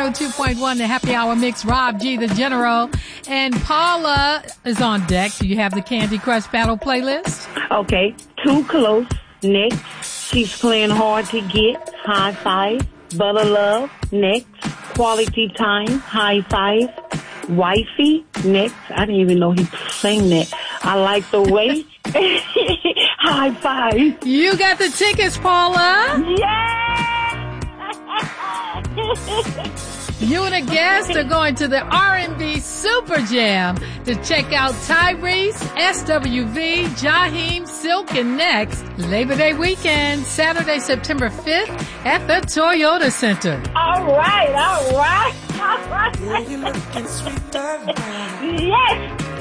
102.1, the Happy Hour Mix. Rob G, the General, and Paula is on deck. Do you have the Candy Crush Battle playlist? Okay. Too Close. Next. She's Playing Hard to Get. High Five. Butter Love. Next. Quality Time. High Five. Wifey. Next. I didn't even know he sang that. I Like the Way. High Five. You got the tickets, Paula. Yeah! You and a guest are going to the R&B Super Jam to check out Tyrese, SWV, Jaheim, Silk, and Next. Labor Day weekend, Saturday, September 5th at the Toyota Center. All right. You're looking sweet, Yes!